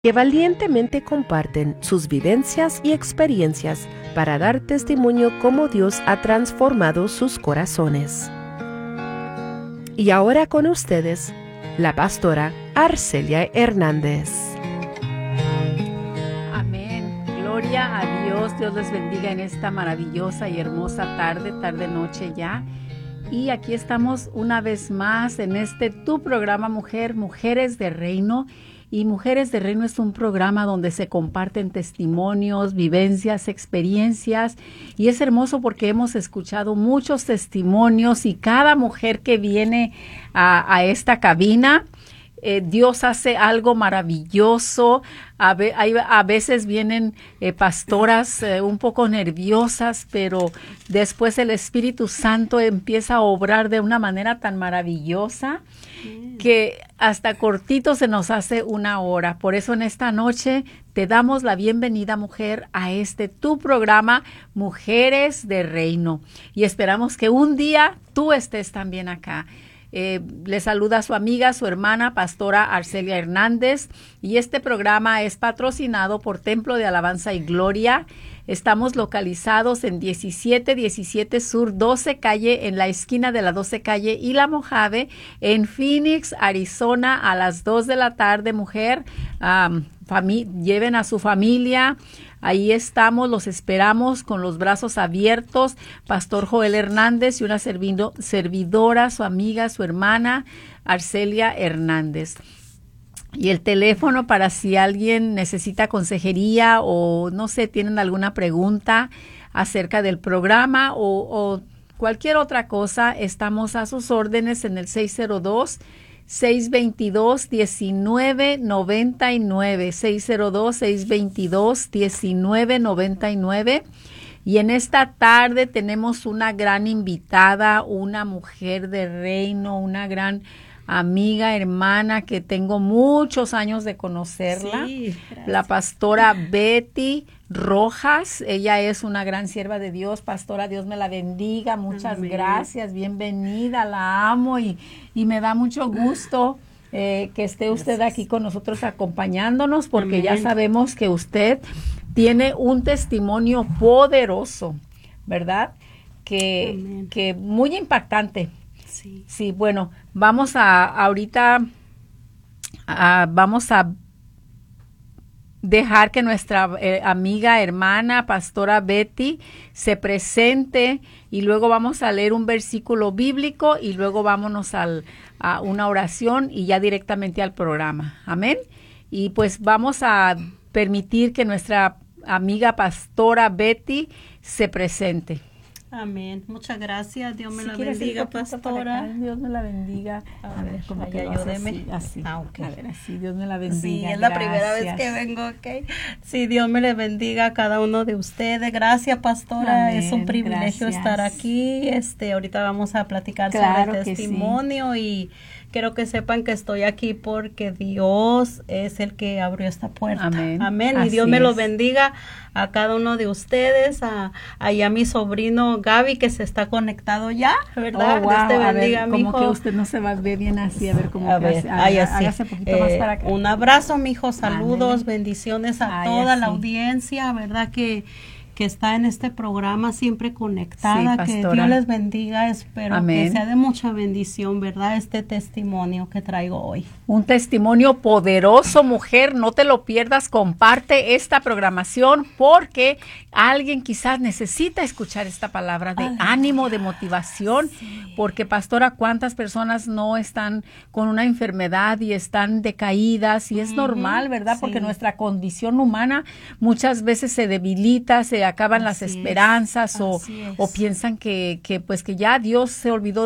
que valientemente comparten sus vivencias y experiencias para dar testimonio cómo Dios ha transformado sus corazones. Y ahora con ustedes, la pastora Arcelia Hernández. Amén. Gloria a Dios. Dios les bendiga en esta maravillosa y hermosa tarde-noche ya. Y aquí estamos una vez más en tu programa Mujeres de Reino. Y Mujeres de Reino es un programa donde se comparten testimonios, vivencias, experiencias. Y es hermoso porque hemos escuchado muchos testimonios y cada mujer que viene a esta cabina, Dios hace algo maravilloso. A veces vienen pastoras un poco nerviosas, pero después el Espíritu Santo empieza a obrar de una manera tan maravillosa que hasta cortito se nos hace una hora. Por eso en esta noche te damos la bienvenida, mujer, a tu programa Mujeres de Reino. Y esperamos que un día tú estés también acá. Le saluda su amiga, su hermana, pastora Arcelia Hernández, y este programa es patrocinado por Templo de Alabanza y Gloria. Estamos localizados en 1717 Sur 12 Calle, en la esquina de la 12 Calle y la Mojave, en Phoenix, Arizona, a las 2 de la tarde, mujer. Lleven a su familia. Ahí estamos, los esperamos con los brazos abiertos. Pastor Joel Hernández y una servidora, su amiga, su hermana, Arcelia Hernández. Y el teléfono para si alguien necesita consejería o no sé, tienen alguna pregunta acerca del programa o cualquier otra cosa, estamos a sus órdenes en el 602-622-1999, 602-622-1999. Y en esta tarde tenemos una gran invitada, una mujer de reino, una gran amiga, hermana, que tengo muchos años de conocerla, sí, la pastora Betty Rojas. Ella es una gran sierva de Dios. Pastora, Dios me la bendiga, muchas Amén. Gracias, bienvenida, la amo y me da mucho gusto que esté usted aquí con nosotros acompañándonos, porque Amén. Ya sabemos que usted tiene un testimonio poderoso, ¿verdad? Que muy impactante. Sí, bueno, vamos ahorita vamos a dejar que nuestra amiga, hermana, pastora Betty se presente y luego vamos a leer un versículo bíblico y luego vámonos a una oración y ya directamente al programa. Amén. Y pues vamos a permitir que nuestra amiga pastora Betty se presente. Amén. Muchas gracias. Dios me la bendiga, pastora. Dios me la bendiga. A ver, como que ayúdeme. Así. Okay. A ver, así. Dios me la bendiga. Sí, es la primera vez que vengo, ¿ok? Sí, Dios me le bendiga a cada uno de ustedes. Gracias, pastora. Amén. Es un privilegio estar aquí. Ahorita vamos a platicar sobre el testimonio y quiero que sepan que estoy aquí porque Dios es el que abrió esta puerta. Amén. Amén. Y Dios me lo bendiga a cada uno de ustedes, a mi sobrino Gaby, que se está conectado ya, ¿verdad? Oh, wow. Dios te bendiga, mi hijo. Como que usted no se va a ver bien así, a ver cómo hágase poquito más para acá. Un abrazo, mi hijo, saludos, bendiciones a toda la audiencia, ¿verdad? Que está en este programa siempre conectada, que Dios les bendiga, espero Amén. Que sea de mucha bendición, ¿verdad? Este testimonio que traigo hoy. Un testimonio poderoso, mujer, no te lo pierdas, comparte esta programación porque alguien quizás necesita escuchar esta palabra de ánimo, de motivación, porque pastora, ¿cuántas personas no están con una enfermedad y están decaídas? Y es normal, ¿verdad? Porque nuestra condición humana muchas veces se debilita, se acaban las esperanzas o piensan que ya Dios se olvidó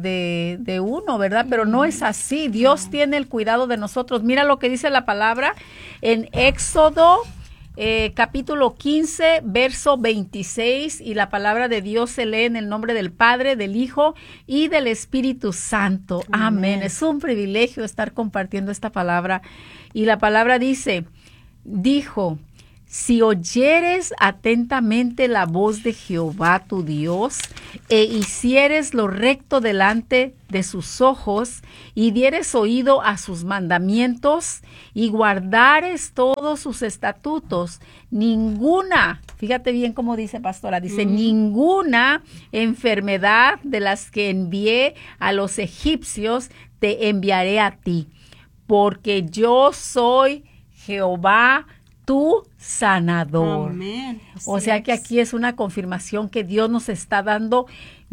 de uno, ¿verdad? Pero no es así. Dios tiene el cuidado de nosotros. Mira lo que dice la palabra en Éxodo capítulo 15, verso 26, y la palabra de Dios se lee en el nombre del Padre, del Hijo y del Espíritu Santo. Amén. Es un privilegio estar compartiendo esta palabra. Y la palabra dijo, si oyeres atentamente la voz de Jehová tu Dios, e hicieres lo recto delante de sus ojos, y dieres oído a sus mandamientos, y guardares todos sus estatutos, ninguna, fíjate bien cómo dice pastora, dice, ninguna enfermedad de las que envié a los egipcios te enviaré a ti, porque yo soy Jehová tu sanador. Amén. O sea que aquí es una confirmación que Dios nos está dando.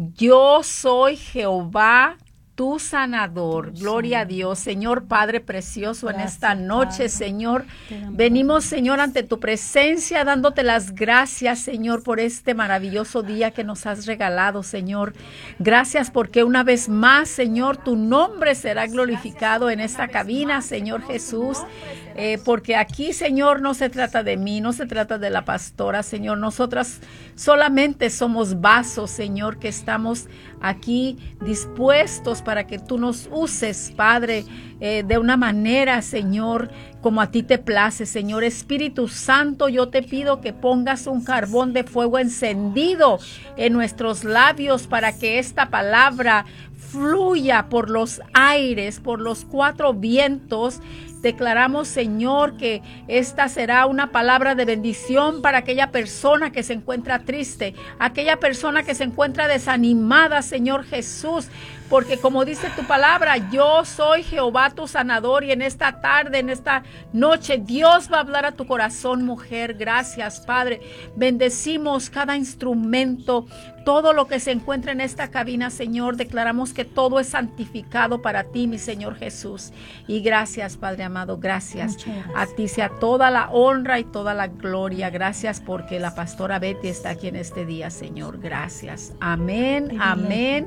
Yo soy Jehová tu sanador. Gloria a Dios. Señor Padre precioso, gracias, en esta noche, Padre. Señor, venimos, Señor, ante tu presencia, dándote las gracias, Señor, por este maravilloso día que nos has regalado, Señor. Gracias porque una vez más, Señor, tu nombre será glorificado en esta cabina, Señor Jesús. Porque aquí, Señor, no se trata de mí, no se trata de la pastora, Señor. Nosotras solamente somos vasos, Señor, que estamos aquí dispuestos para que tú nos uses, Padre, de una manera, Señor, como a ti te place, Señor. Espíritu Santo, yo te pido que pongas un carbón de fuego encendido en nuestros labios para que esta palabra fluya por los aires, por los cuatro vientos. Declaramos, Señor, que esta será una palabra de bendición para aquella persona que se encuentra triste, aquella persona que se encuentra desanimada, Señor Jesús, porque como dice tu palabra, yo soy Jehová tu sanador, y en esta tarde, en esta noche, Dios va a hablar a tu corazón, mujer. Gracias, Padre. Bendecimos cada instrumento, todo lo que se encuentra en esta cabina, Señor. Declaramos que todo es santificado para ti, mi Señor Jesús. Y gracias, Padre amado, gracias. A ti sea toda la honra y toda la gloria. Gracias porque la pastora Betty está aquí en este día, Señor. Gracias. Amén, amén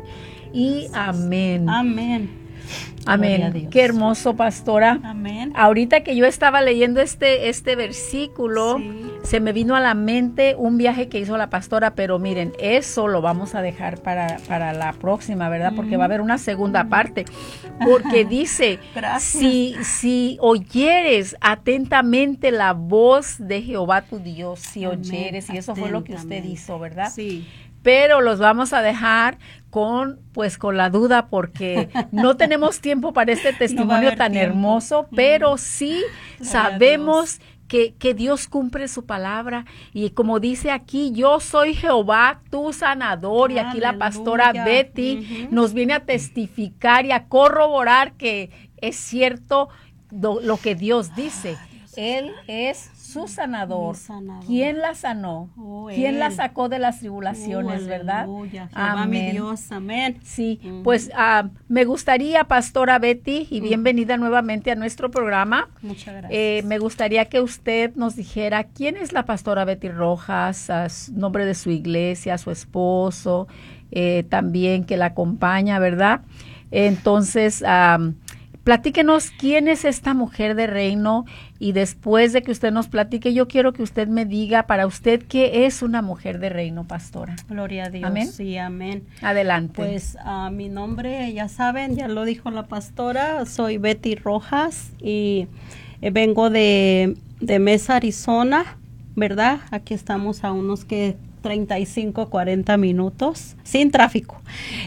y amén. Amén. Amén. Qué hermoso, pastora. Amén. Ahorita que yo estaba leyendo este versículo, sí, se me vino a la mente un viaje que hizo la pastora, pero miren, eso lo vamos a dejar para la próxima, ¿verdad? Porque va a haber una segunda parte. Porque dice, si oyeres atentamente la voz de Jehová tu Dios, si oyeres, y eso fue lo que usted hizo, ¿verdad? Sí. Pero los vamos a dejar con la duda, porque no tenemos tiempo para este testimonio tan hermoso, pero sí sabemos que Dios cumple su palabra, y como dice aquí, yo soy Jehová tu sanador, y aquí la pastora Betty nos viene a testificar y a corroborar que es cierto lo que Dios dice. Él es su sanador. ¿Quién la sanó? ¿Quién la sacó de las tribulaciones, verdad? Jehová, amén. Mi Dios, amén. Sí, pues me gustaría, pastora Betty, y bienvenida nuevamente a nuestro programa. Muchas gracias. Me gustaría que usted nos dijera quién es la pastora Betty Rojas, nombre de su iglesia, su esposo, también que la acompaña, ¿verdad? Entonces, platíquenos quién es esta mujer de reino, y después de que usted nos platique, yo quiero que usted me diga para usted qué es una mujer de reino, pastora. Gloria a Dios. Amén. Sí, amén. Adelante. Pues mi nombre, ya saben, ya lo dijo la pastora, soy Betty Rojas y vengo de Mesa, Arizona, ¿verdad? Aquí estamos a unos 35, 40 minutos sin tráfico.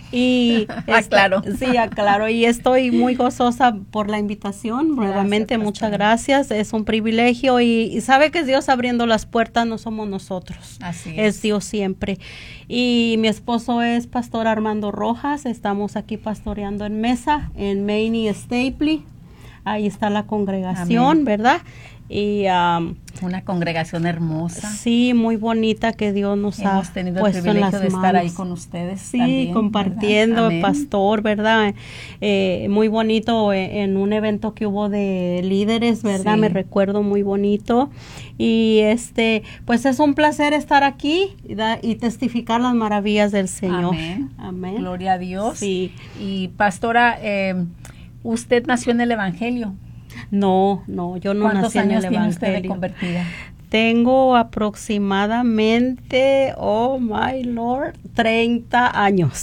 Y claro. Sí, claro. Y estoy muy gozosa por la invitación. Nuevamente, muchas gracias. Es un privilegio y sabe que es Dios abriendo las puertas, no somos nosotros. Así es Dios siempre. Y mi esposo es pastor Armando Rojas. Estamos aquí pastoreando en Mesa, en Main y Stapley. Ahí está la congregación, amén, ¿verdad? Y una congregación hermosa. Sí, muy bonita que Dios nos ha puesto en las manos. Hemos tenido el privilegio de estar ahí con ustedes. Sí, también, compartiendo, pastor, ¿verdad? Muy bonito en un evento que hubo de líderes, ¿verdad? Sí. Me recuerdo muy bonito. Y pues es un placer estar aquí y testificar las maravillas del Señor. Amén. Amén. Gloria a Dios. Sí. Y pastora, ¿usted nació en el Evangelio? No, yo no nací en el Evangelio. ¿Cuántos años tiene usted de convertida? Tengo aproximadamente, oh my Lord, 30 años.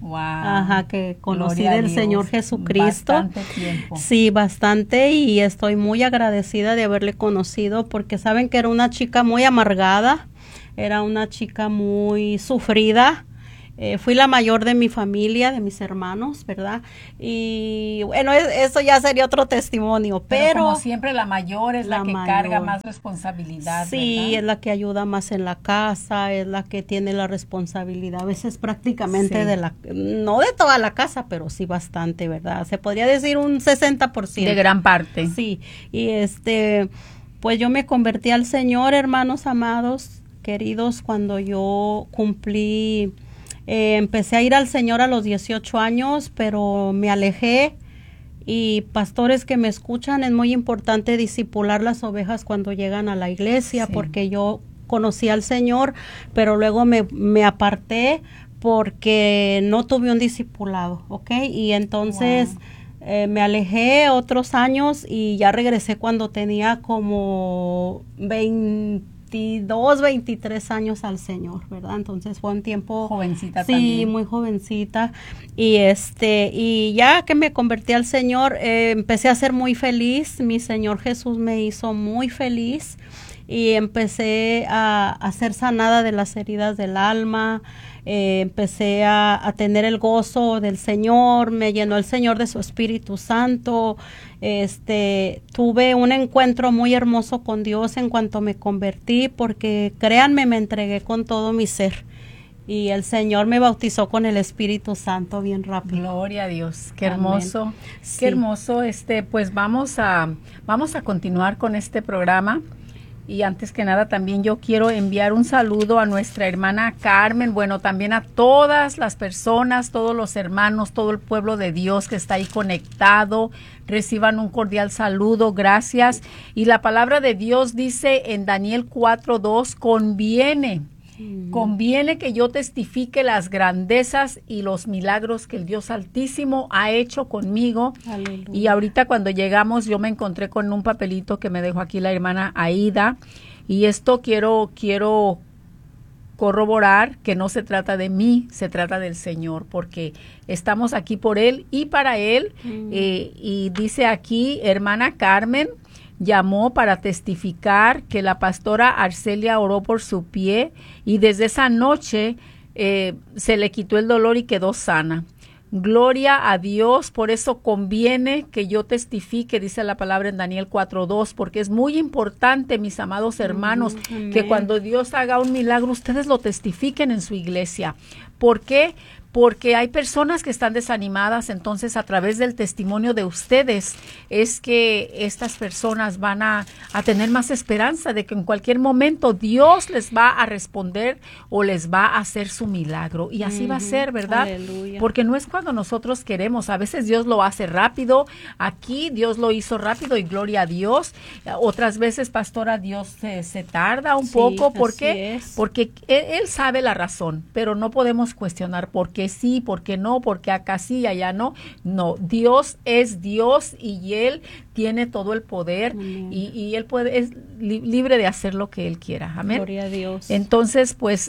Wow. Ajá, que conocí del Señor Jesucristo. Bastante tiempo. Sí, bastante, y estoy muy agradecida de haberle conocido, porque saben que era una chica muy amargada, era una chica muy sufrida. Fui la mayor de mi familia, de mis hermanos, ¿verdad? Y bueno, eso ya sería otro testimonio, pero como siempre la mayor es la que carga más responsabilidad, sí, ¿verdad? es la que ayuda más en la casa, es la que tiene la responsabilidad, a veces prácticamente no de toda la casa, pero sí bastante, ¿verdad? Se podría decir un 60%. De gran parte. Sí, y pues yo me convertí al Señor, hermanos amados, queridos, cuando yo cumplí... empecé a ir al Señor a los 18 años, pero me alejé. Y pastores que me escuchan, es muy importante discipular las ovejas cuando llegan a la iglesia, porque yo conocí al Señor, pero luego me aparté porque no tuve un discipulado, ¿ok? Y entonces me alejé otros años y ya regresé cuando tenía como 22, 23 años al Señor, ¿verdad? Entonces fue un tiempo jovencita sí, también. muy jovencita, y ya que me convertí al Señor, empecé a ser muy feliz. Mi Señor Jesús me hizo muy feliz y empecé a ser sanada de las heridas del alma. Empecé a tener el gozo del Señor, me llenó el Señor de su Espíritu Santo. Tuve un encuentro muy hermoso con Dios en cuanto me convertí, porque créanme, me entregué con todo mi ser y el Señor me bautizó con el Espíritu Santo bien rápido. Gloria a Dios, qué hermoso. Amén. Qué hermoso. Pues vamos a continuar con este programa. Y antes que nada también yo quiero enviar un saludo a nuestra hermana Carmen, bueno, también a todas las personas, todos los hermanos, todo el pueblo de Dios que está ahí conectado. Reciban un cordial saludo, gracias. Y la palabra de Dios dice en Daniel 4:2, conviene que yo testifique las grandezas y los milagros que el Dios Altísimo ha hecho conmigo. Aleluya. Y ahorita cuando llegamos yo me encontré con un papelito que me dejó aquí la hermana Aida, y esto quiero corroborar que no se trata de mí, se trata del Señor, porque estamos aquí por Él y para Él. Y dice aquí, hermana Carmen llamó para testificar que la pastora Arcelia oró por su pie y desde esa noche se le quitó el dolor y quedó sana. Gloria a Dios, por eso conviene que yo testifique, dice la palabra en Daniel 4:2, porque es muy importante, mis amados hermanos, que cuando Dios haga un milagro, ustedes lo testifiquen en su iglesia. ¿Por qué? Porque hay personas que están desanimadas, entonces a través del testimonio de ustedes es que estas personas van a tener más esperanza de que en cualquier momento Dios les va a responder o les va a hacer su milagro. Y así va a ser, ¿verdad? Aleluya. Porque no es cuando nosotros queremos, a veces Dios lo hace rápido, aquí Dios lo hizo rápido y gloria a Dios. Otras veces, pastora, Dios se tarda un poco. ¿Por qué? Porque él sabe la razón, pero no podemos cuestionar por qué sí, por qué no, por qué acá sí, allá no. No, Dios es Dios y Él tiene todo el poder y Él es libre de hacer lo que Él quiera. Amén. Gloria a Dios. Entonces, pues,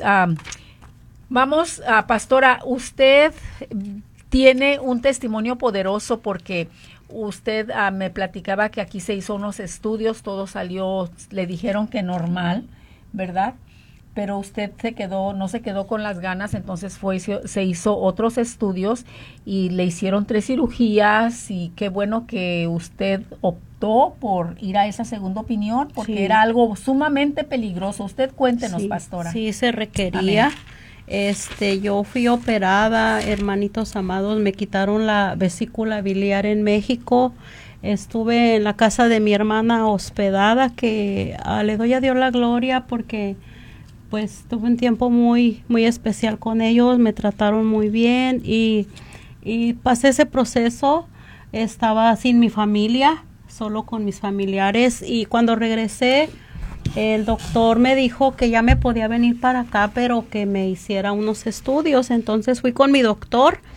vamos, pastora, usted tiene un testimonio poderoso porque usted me platicaba que aquí se hizo unos estudios, todo salió, le dijeron que normal, ¿verdad? Pero usted no se quedó con las ganas, entonces se hizo otros estudios y le hicieron 3 cirugías y qué bueno que usted optó por ir a esa segunda opinión porque era algo sumamente peligroso. Usted cuéntenos, pastora. Sí, se requería. Amén. Yo fui operada, hermanitos amados, me quitaron la vesícula biliar en México. Estuve en la casa de mi hermana hospedada, que le doy a Dios la gloria porque pues tuve un tiempo muy, muy especial con ellos, me trataron muy bien y pasé ese proceso. Estaba sin mi familia, solo con mis familiares, y cuando regresé el doctor me dijo que ya me podía venir para acá, pero que me hiciera unos estudios. Entonces fui con mi doctor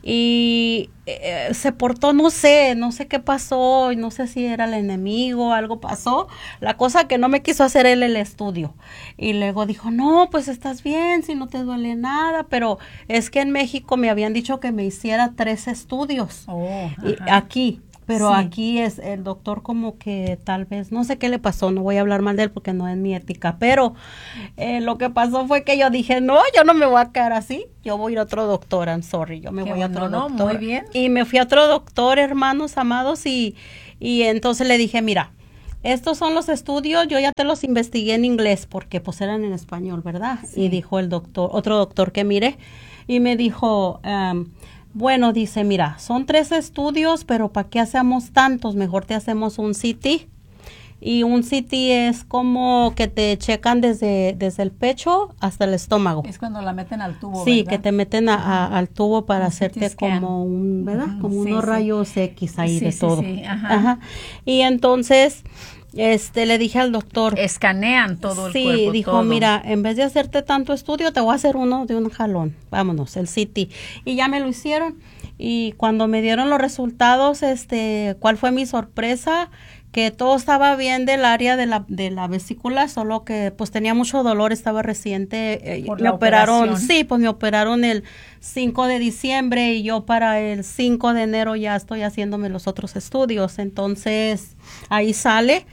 y se portó, no sé qué pasó, no sé si era el enemigo, algo pasó, la cosa que no me quiso hacer él el estudio, y luego dijo, no, pues estás bien, si no te duele nada, pero es que en México me habían dicho que me hiciera 3 estudios, y aquí, pero sí, aquí es el doctor como que tal vez, no sé qué le pasó, no voy a hablar mal de él porque no es mi ética, pero lo que pasó fue que yo dije, no, yo no me voy a quedar así, yo voy a ir a otro doctor, I'm sorry, yo me voy a otro doctor. Muy bien. Y me fui a otro doctor, hermanos amados, y entonces le dije, mira, estos son los estudios, yo ya te los investigué en inglés porque pues eran en español, ¿verdad? Sí. Y dijo el doctor, otro doctor que mire, y me dijo, bueno, dice, mira, son 3 estudios, pero ¿para qué hacemos tantos? Mejor te hacemos un CT. Y un CT es como que te checan desde el pecho hasta el estómago. Es cuando la meten al tubo, sí, ¿verdad? Que te meten al tubo para hacerte como un, ¿verdad? Como unos rayos X ahí de todo. Sí. Ajá. Y entonces, le dije al doctor. Escanean todo el cuerpo. Sí, dijo, todo. Mira, en vez de hacerte tanto estudio, te voy a hacer uno de un jalón. Vámonos, el CT. Y ya me lo hicieron. Y cuando me dieron los resultados, ¿cuál fue mi sorpresa? Que todo estaba bien del área de la vesícula, solo que pues tenía mucho dolor, estaba reciente. Me operaron, sí, pues me operaron el 5 de diciembre y yo para el 5 de enero ya estoy haciéndome los otros estudios. Entonces, ahí sale,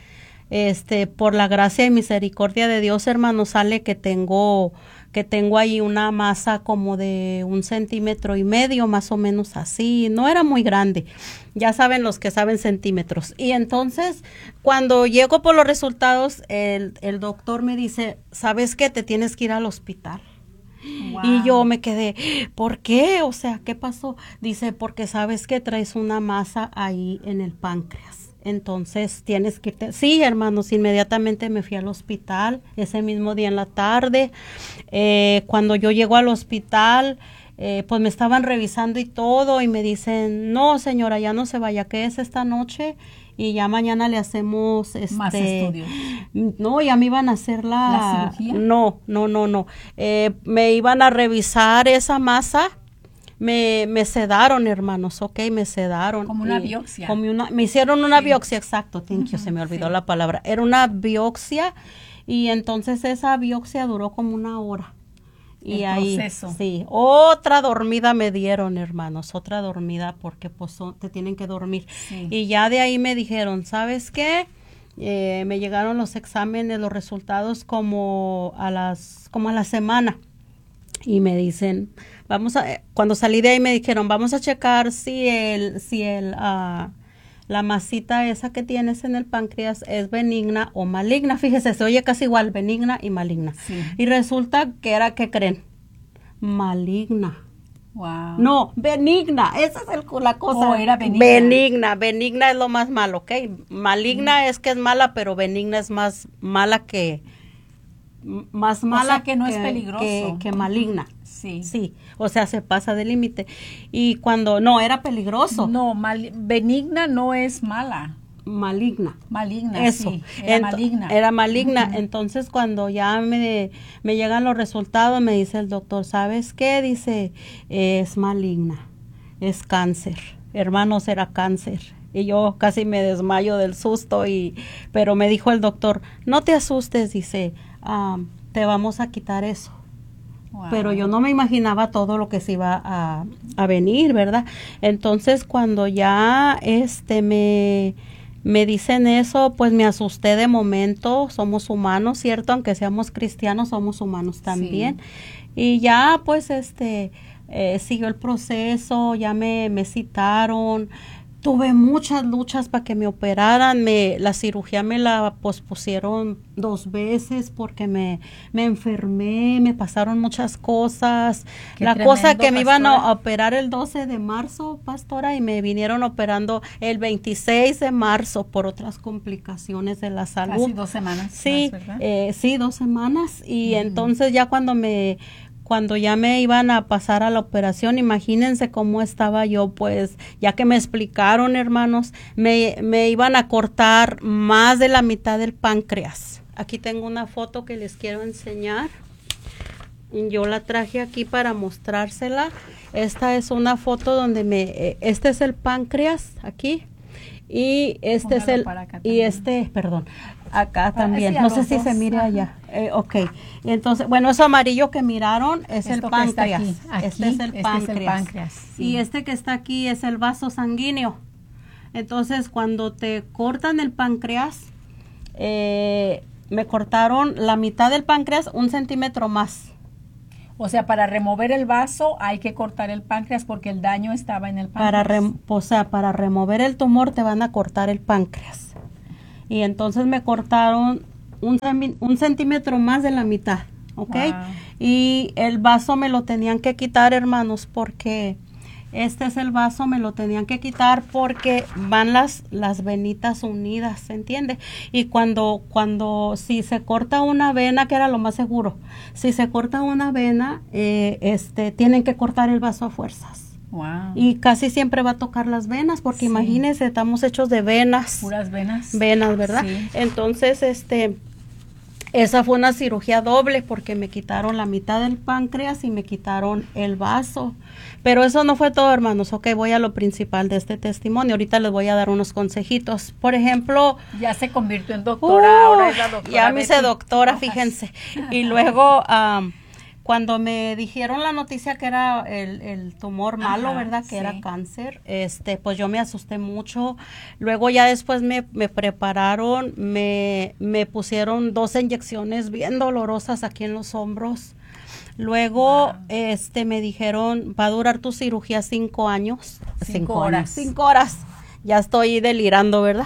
por la gracia y misericordia de Dios, hermano, sale que tengo ahí una masa como de 1,5 centímetros, más o menos así, no era muy grande, ya saben los que saben centímetros. Y entonces, cuando llego por los resultados, el doctor me dice, ¿sabes qué? Te tienes que ir al hospital. Wow. Y yo me quedé, ¿por qué? O sea, ¿qué pasó? Dice, porque sabes que traes una masa ahí en el páncreas. Entonces tienes que irte. Sí, hermanos, inmediatamente me fui al hospital, ese mismo día en la tarde. Cuando yo llego al hospital, pues me estaban revisando y todo, y me dicen, no señora, ya no se vaya, que es esta noche, y ya mañana le hacemos más estudios. No, ya me iban a hacer ¿La cirugía? No. Me iban a revisar esa masa. Me sedaron, hermanos, me sedaron. Como una biopsia. Me hicieron una biopsia, exacto, se me olvidó la palabra. Era una biopsia, y entonces esa biopsia duró como 1 hora. Y ahí, proceso. Sí, otra dormida me dieron, hermanos, otra dormida, porque pues te tienen que dormir. Sí. Y ya de ahí me dijeron, ¿sabes qué? Me llegaron los exámenes, los resultados como a la semana. Y me dicen, cuando salí de ahí me dijeron, vamos a checar si la masita esa que tienes en el páncreas es benigna o maligna. Fíjese, se oye casi igual, benigna y maligna. Sí. Y resulta que era, ¿qué creen? Maligna. Wow. No, benigna, esa es la cosa. Oh, era benigna. Benigna es lo más malo, ¿ok? Maligna es que es mala, pero benigna es más mala que... Más mala, o sea, que no es peligroso. Que maligna. Sí. O sea, se pasa del límite. Y cuando no era peligroso. No, benigna no es mala. Maligna. Eso. Sí, era maligna. Uh-huh. Entonces, cuando ya me llegan los resultados, me dice el doctor, ¿sabes qué? Dice, es maligna, es cáncer. Hermanos, era cáncer. Y yo casi me desmayo del susto, pero me dijo el doctor, no te asustes, dice, te vamos a quitar eso. Wow. Pero yo no me imaginaba todo lo que se iba a venir, ¿verdad? Entonces, cuando ya me dicen eso, pues me asusté de momento. Somos humanos, ¿cierto? Aunque seamos cristianos, somos humanos también. Sí. Y ya, pues, siguió el proceso, ya me citaron. Tuve muchas luchas para que me operaran, la cirugía me la pospusieron 2 veces porque me enfermé, me pasaron muchas cosas. La cosa que me iban a operar el 12 de marzo, pastora, y me vinieron operando el 26 de marzo por otras complicaciones de la salud. Casi 2 semanas. Sí, más, ¿verdad? Sí, 2 semanas, y entonces ya cuando ya me iban a pasar a la operación, imagínense cómo estaba yo, pues, ya que me explicaron, hermanos, me iban a cortar más de la mitad del páncreas. Aquí tengo una foto que les quiero enseñar. Yo la traje aquí para mostrársela. Esta es una foto donde este es el páncreas aquí y este es el perdón, acá también. No sé si se mire allá. Ok. Entonces, bueno, eso amarillo que miraron es el páncreas. Este es el páncreas. Sí. Y este que está aquí es el vaso sanguíneo. Entonces, cuando te cortan el páncreas, me cortaron la mitad del páncreas, 1 centímetro más. O sea, para remover el vaso hay que cortar el páncreas porque el daño estaba en el páncreas. Para remover el tumor te van a cortar el páncreas. Y entonces me cortaron 1 centímetro más de la mitad, ¿ok? Wow. Y el vaso me lo tenían que quitar, hermanos, porque este es el vaso, me lo tenían que quitar porque van las venitas unidas, ¿se entiende? Y si se corta una vena, que era lo más seguro, si se corta una vena, tienen que cortar el vaso a fuerzas. Wow. Y casi siempre va a tocar las venas, porque imagínense, estamos hechos de venas. Puras venas. Venas, ¿verdad? Sí. Entonces, esa fue una cirugía doble porque me quitaron la mitad del páncreas y me quitaron el vaso. Pero eso no fue todo, hermanos. Ok, voy a lo principal de este testimonio. Ahorita les voy a dar unos consejitos. Por ejemplo... Ya se convirtió en doctora, ahora es la doctora. Ya me hice doctora, fíjense. Y luego... cuando me dijeron la noticia que era el tumor malo, ¿verdad? Que era cáncer, pues yo me asusté mucho. Luego ya después me prepararon, me pusieron 2 inyecciones bien dolorosas aquí en los hombros. Luego, me dijeron, va a durar tu cirugía 5 años. 5 horas. 5 horas. Ya estoy delirando, ¿verdad?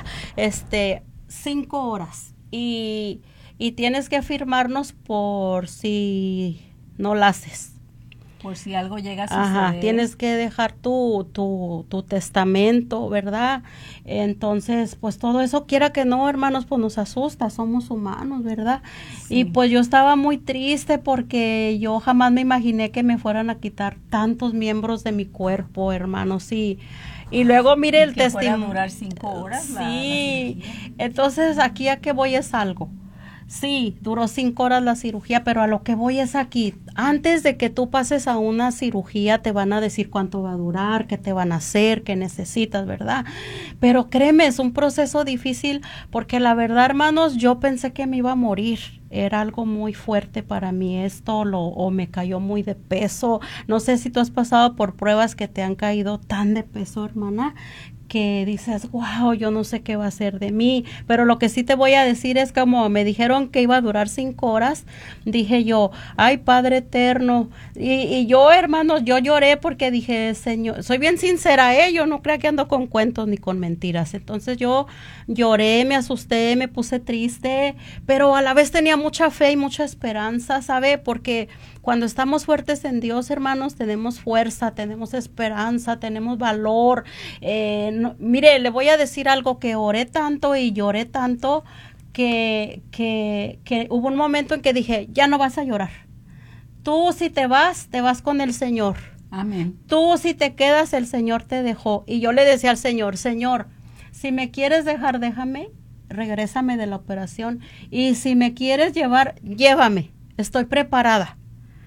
5 horas. Y tienes que firmarnos por si no la haces. Por si algo llega a suceder. Tienes que dejar tu testamento, ¿verdad? Entonces, pues todo eso, quiera que no, hermanos, pues nos asusta, somos humanos, ¿verdad? Sí. Y pues yo estaba muy triste porque yo jamás me imaginé que me fueran a quitar tantos miembros de mi cuerpo, hermanos, y luego mire el testimonio. ¿Fuera a durar 5 horas? Sí, entonces aquí a qué voy es algo. Sí, duró 5 horas la cirugía, pero a lo que voy es aquí. Antes de que tú pases a una cirugía, te van a decir cuánto va a durar, qué te van a hacer, qué necesitas, ¿verdad? Pero créeme, es un proceso difícil porque la verdad, hermanos, yo pensé que me iba a morir. Era algo muy fuerte para mí o me cayó muy de peso. No sé si tú has pasado por pruebas que te han caído tan de peso, hermana, que dices, wow, yo no sé qué va a ser de mí, pero lo que sí te voy a decir es como me dijeron que iba a durar 5 horas, dije yo, ay, Padre eterno, y yo, hermanos, yo lloré porque dije, Señor, soy bien sincera, yo no creo que ando con cuentos ni con mentiras, entonces yo lloré, me asusté, me puse triste, pero a la vez tenía mucha fe y mucha esperanza, ¿sabe? Porque cuando estamos fuertes en Dios, hermanos, tenemos fuerza, tenemos esperanza, tenemos valor. Mire, le voy a decir algo, que oré tanto y lloré tanto que hubo un momento en que dije, ya no vas a llorar. Tú si te vas con el Señor. Amén. Tú si te quedas, el Señor te dejó. Y yo le decía al Señor, Señor, si me quieres dejar, déjame, regrésame de la operación. Y si me quieres llevar, llévame, estoy preparada.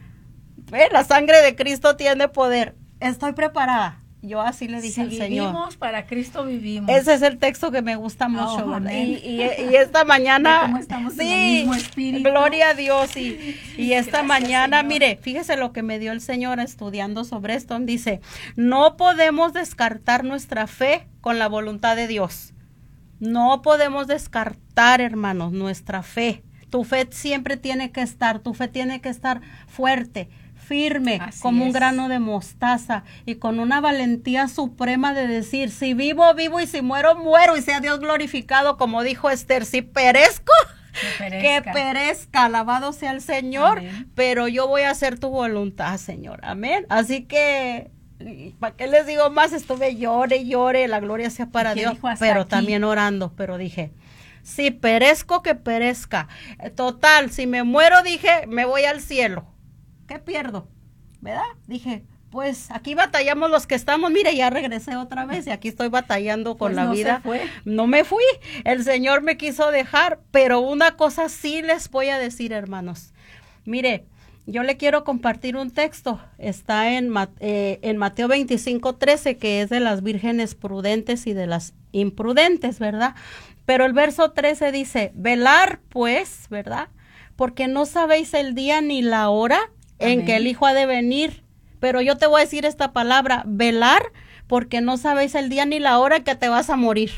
La sangre de Cristo tiene poder. Estoy preparada. Yo así le dije al Señor. Vivimos, para Cristo vivimos. Ese es el texto que me gusta mucho. Y esta mañana, ¿cómo estamos en el mismo espíritu? Gloria a Dios. Y esta mañana, Señor. Mire, fíjese lo que me dio el Señor estudiando sobre esto. Dice, no podemos descartar nuestra fe con la voluntad de Dios. No podemos descartar, hermanos, nuestra fe. Tu fe siempre tiene que estar, tu fe tiene que estar fuerte, firme, como un grano de mostaza y con una valentía suprema de decir, si vivo, vivo y si muero, muero y sea Dios glorificado, como dijo Esther, si perezco, que perezca, alabado sea el Señor, amén. Pero yo voy a hacer tu voluntad, Señor, amén. Así que, ¿para qué les digo más? Estuve llore, la gloria sea para Dios, pero aquí? También orando, pero dije, si perezco, que perezca. Total, si me muero, dije, me voy al cielo. ¿Qué pierdo? ¿Verdad? Dije, pues aquí batallamos los que estamos. Mire, ya regresé otra vez y aquí estoy batallando con la vida. No me fui. El Señor me quiso dejar, pero una cosa sí les voy a decir, hermanos. Mire, yo le quiero compartir un texto. Está en Mateo 25:13, que es de las vírgenes prudentes y de las imprudentes, ¿verdad? Pero el verso 13 dice, velar pues, ¿verdad? Porque no sabéis el día ni la hora en que el Hijo ha de venir. Pero yo te voy a decir esta palabra, velar, porque no sabéis el día ni la hora en que te vas a morir.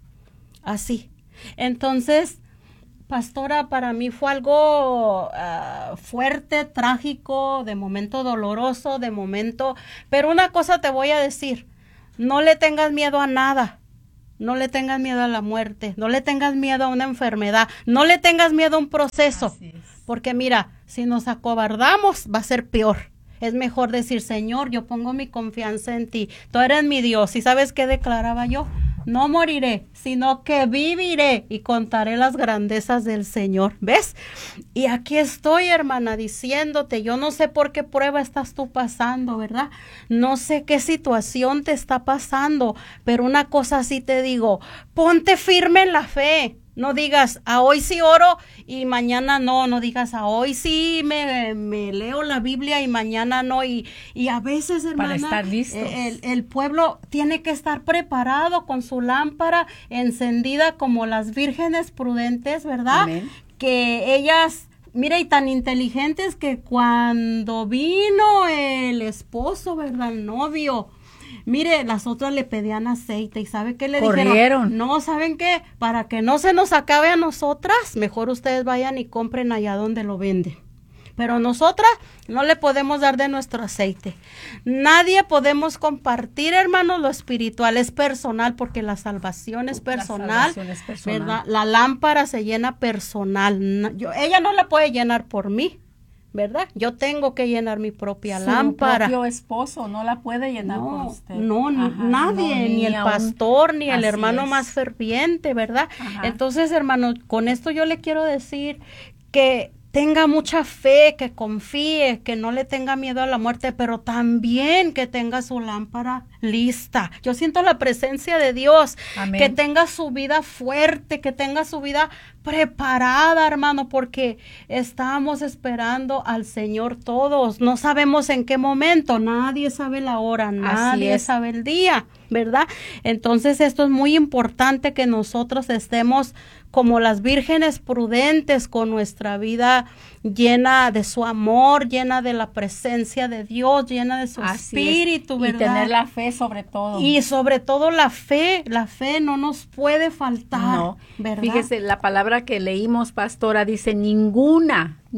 Así. Entonces, pastora, para mí fue algo fuerte, trágico, de momento doloroso, de momento... Pero una cosa te voy a decir, no le tengas miedo a nada. No le tengas miedo a la muerte, no le tengas miedo a una enfermedad, no le tengas miedo a un proceso, porque mira, si nos acobardamos va a ser peor. Es mejor decir, Señor, yo pongo mi confianza en ti, tú eres mi Dios. ¿Y sabes qué declaraba yo? No moriré, sino que viviré y contaré las grandezas del Señor. ¿Ves? Y aquí estoy, hermana, diciéndote, yo no sé por qué prueba estás tú pasando, ¿verdad? No sé qué situación te está pasando, pero una cosa sí te digo, ponte firme en la fe. No digas, a hoy sí oro y mañana no. No digas, a hoy sí me leo la Biblia y mañana no. Y a veces, hermana, para estar listos. El pueblo tiene que estar preparado con su lámpara encendida como las vírgenes prudentes, ¿verdad? Amén. Que ellas... Mira, y tan inteligentes que cuando vino el esposo, ¿verdad? El novio... Mire, las otras le pedían aceite y ¿sabe qué le dijeron? No, ¿saben qué? Para que no se nos acabe a nosotras, mejor ustedes vayan y compren allá donde lo venden. Pero nosotras no le podemos dar de nuestro aceite. Nadie podemos compartir, hermanos, lo espiritual es personal porque la salvación es personal, ¿verdad? La lámpara se llena personal. Ella no la puede llenar por mí, ¿verdad? Yo tengo que llenar mi propia lámpara. Su propio esposo no la puede llenar por usted. No, nadie, ni el pastor, ni el hermano más ferviente, ¿verdad? Ajá. Entonces, hermano, con esto yo le quiero decir que tenga mucha fe, que confíe, que no le tenga miedo a la muerte, pero también que tenga su lámpara lista. Yo siento la presencia de Dios. Amén. Que tenga su vida fuerte, que tenga su vida preparada, hermano, porque estamos esperando al Señor todos. No sabemos en qué momento, nadie sabe la hora, nadie sabe el día, ¿verdad? Entonces esto es muy importante que nosotros estemos como las vírgenes prudentes con nuestra vida llena de su amor, llena de la presencia de Dios, llena de su espíritu, ¿verdad? Y tener la fe sobre todo. Y sobre todo la fe no nos puede faltar, no, ¿verdad? Fíjese, la palabra que leímos, pastora, dice ninguna, y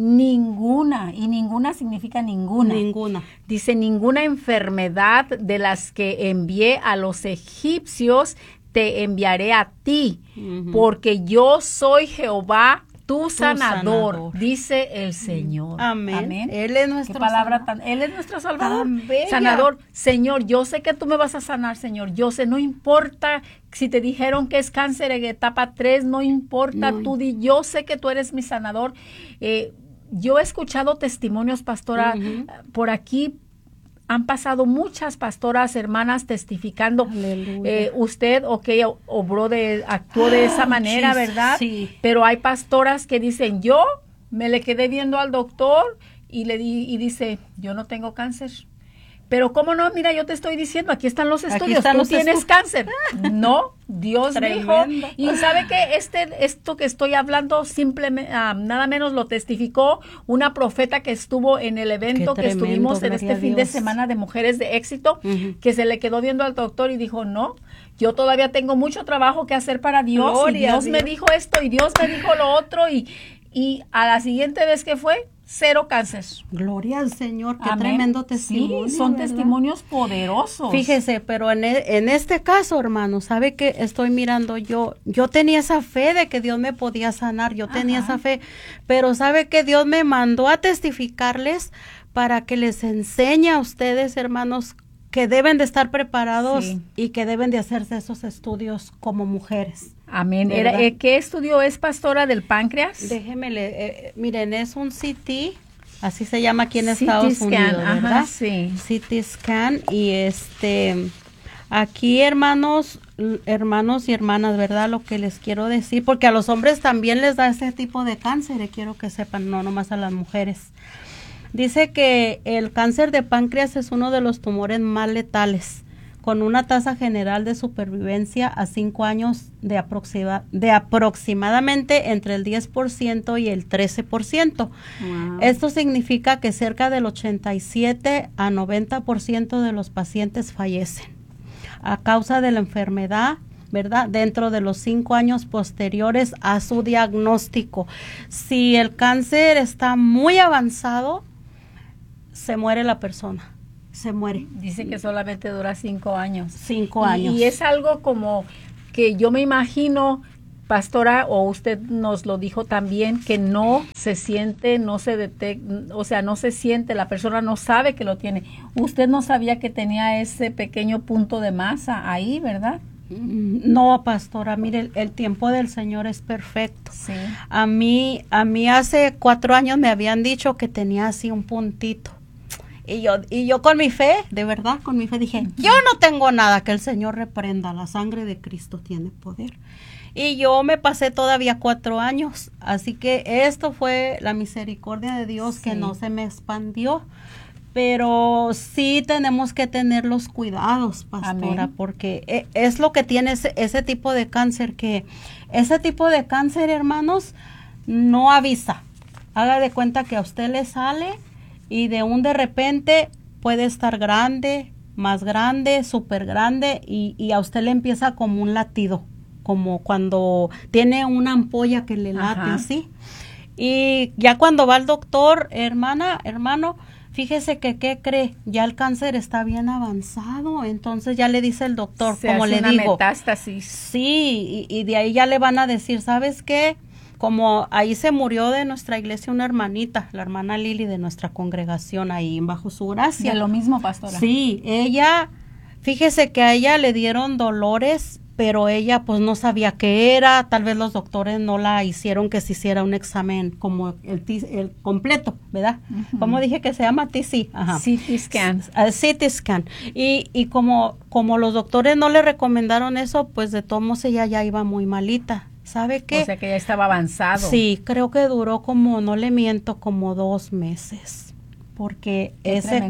ninguna significa ninguna. Ninguna. Dice ninguna enfermedad de las que envié a los egipcios te enviaré a ti, porque yo soy Jehová, tu sanador, dice el Señor. Amén. Amén. Él es nuestro Salvador. Él es nuestro Salvador. Sanador. Señor, yo sé que tú me vas a sanar, Señor. Yo sé, no importa si te dijeron que es cáncer en etapa 3, no importa, tú yo sé que tú eres mi sanador. Yo he escuchado testimonios, pastora, por aquí. Han pasado muchas pastoras, hermanas, testificando. Usted, actuó de esa manera, ¿verdad? Sí. Pero hay pastoras que dicen, yo me le quedé viendo al doctor y dice, yo no tengo cáncer. Pero ¿cómo no? Mira, yo te estoy diciendo, aquí están los estudios, tú tienes cáncer. No, Dios dijo. Y ¿sabe qué? Esto que estoy hablando simplemente, nada menos lo testificó una profeta que estuvo en el evento que estuvimos en este fin de semana de Mujeres de Éxito, que se le quedó viendo al doctor y dijo, no, yo todavía tengo mucho trabajo que hacer para Dios. Gloria y Dios me dijo esto y Dios me dijo lo otro y a la siguiente vez que fue, 0 cáncer. Gloria al Señor, qué tremendo testimonio. Sí, son testimonios poderosos. Fíjese, pero en este caso, hermano, ¿sabe qué estoy mirando yo? Yo tenía esa fe de que Dios me podía sanar, yo tenía esa fe, pero ¿sabe que Dios me mandó a testificarles para que les enseñe a ustedes, hermanos, que deben de estar preparados y que deben de hacerse esos estudios como mujeres? Amén. ¿Qué estudio es, pastora, del páncreas? Déjeme, miren, es un CT, así se llama aquí en Estados Unidos, ¿verdad? Ajá, sí. CT scan y aquí, hermanos y hermanas, ¿verdad? Lo que les quiero decir, porque a los hombres también les da ese tipo de cáncer, quiero que sepan, no nomás a las mujeres. Dice que el cáncer de páncreas es uno de los tumores más letales, con una tasa general de supervivencia a 5 años de aproximadamente entre el 10% y el 13%. Wow. Esto significa que cerca del 87 a 90% de los pacientes fallecen a causa de la enfermedad, ¿verdad? Dentro de los 5 años posteriores a su diagnóstico. Si el cáncer está muy avanzado, se muere la persona. Se muere. Dice que solamente dura 5 años. 5 años. Y es algo como que yo me imagino, pastora, o usted nos lo dijo también, que no se siente, no se detecta, o sea, no se siente, la persona no sabe que lo tiene. Usted no sabía que tenía ese pequeño punto de masa ahí, ¿verdad? No, pastora, mire, el tiempo del Señor es perfecto. Sí. A mí hace 4 años me habían dicho que tenía así un puntito. Y yo con mi fe, de verdad, con mi fe dije, yo no tengo nada, que el Señor reprenda, la sangre de Cristo tiene poder. Y yo me pasé todavía 4 años, así que esto fue la misericordia de Dios, sí, que no se me expandió. Pero sí tenemos que tener los cuidados, pastora. Amén. Porque es lo que tiene ese tipo de cáncer, que ese tipo de cáncer, hermanos, no avisa. Haga de cuenta que a usted le sale y de repente puede estar grande, más grande, súper grande, y a usted le empieza como un latido, como cuando tiene una ampolla que le late. Ajá. Así. Y ya cuando va al doctor, hermano, fíjese que, ¿qué cree? Ya el cáncer está bien avanzado, entonces ya le dice el doctor, como le digo. Se hace una metástasis. Sí, y de ahí ya le van a decir, ¿sabes qué? Como ahí se murió de nuestra iglesia una hermanita, la hermana Lili de nuestra congregación, ahí bajo su gracia. De lo mismo, pastora. Sí, ella, fíjese que a ella le dieron dolores, pero ella pues no sabía qué era, tal vez los doctores no la hicieron que se hiciera un examen como el completo, ¿verdad? Uh-huh. ¿Cómo dije que se llama? TC. Ajá. CT scan. CT scan. Y como los doctores no le recomendaron eso, pues de todos modos ella ya iba muy malita. ¿Sabe qué? O sea que ya estaba avanzado. Sí, creo que duró como, no le miento, como 2 meses. Porque ese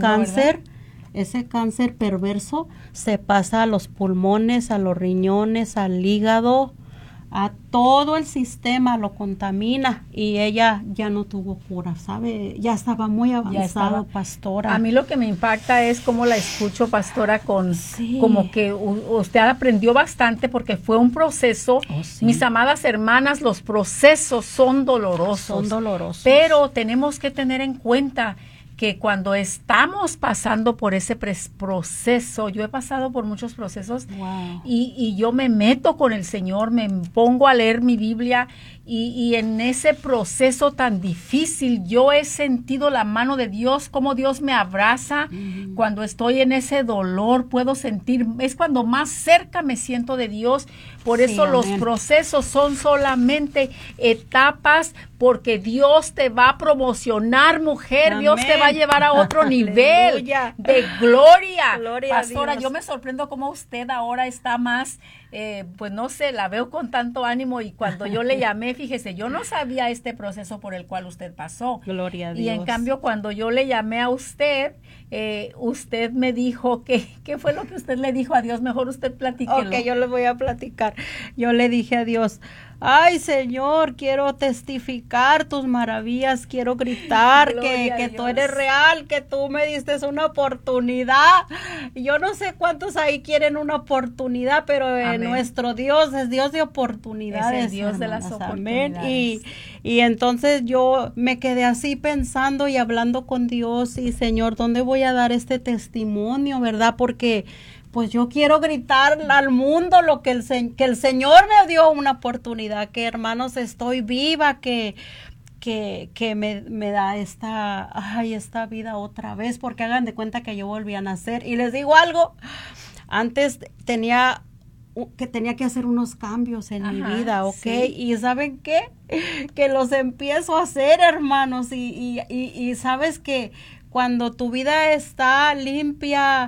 cáncer perverso se pasa a los pulmones, a los riñones, al hígado, a todo el sistema, lo contamina, y ella ya no tuvo cura, ¿sabe? Ya estaba muy avanzado, pastora. A mí lo que me impacta es cómo la escucho, pastora, como que usted aprendió bastante, porque fue un proceso. Oh, sí. Mis amadas hermanas, los procesos son dolorosos. Son dolorosos. Pero tenemos que tener en cuenta que cuando estamos pasando por ese proceso, yo he pasado por muchos procesos. Wow. y yo me meto con el Señor, me pongo a leer mi Biblia, y en ese proceso tan difícil yo he sentido la mano de Dios, cómo Dios me abraza. Uh-huh. Cuando estoy en ese dolor puedo sentir, es cuando más cerca me siento de Dios. Por eso los procesos son solamente etapas, porque Dios te va a promocionar, mujer. Amén. Dios te va a llevar a otro nivel de gloria. Pastora, yo me sorprendo cómo usted ahora está más, pues no sé, la veo con tanto ánimo, y cuando yo le llamé, fíjese, yo no sabía este proceso por el cual usted pasó. Gloria a Dios. Y en cambio, cuando yo le llamé a usted, usted me dijo ¿qué fue lo que usted le dijo a Dios? Mejor usted platíquelo. Ok, yo le voy a platicar. Yo le dije a Dios, ay, Señor, quiero testificar tus maravillas, quiero gritar que tú eres real, que tú me diste una oportunidad. Yo no sé cuántos ahí quieren una oportunidad, pero nuestro Dios es Dios de oportunidades. Es el Dios de las oportunidades. Amén. Y entonces yo me quedé así pensando y hablando con Dios, y Señor, ¿dónde voy a dar este testimonio, verdad? Porque pues yo quiero gritar al mundo lo que el Señor me dio una oportunidad, que hermanos estoy viva, que me da esta vida otra vez, porque hagan de cuenta que yo volví a nacer. Y les digo algo, antes tenía que hacer unos cambios en mi vida, ¿ok? Sí. Y ¿saben qué? Que los empiezo a hacer, hermanos, y sabes que cuando tu vida está limpia,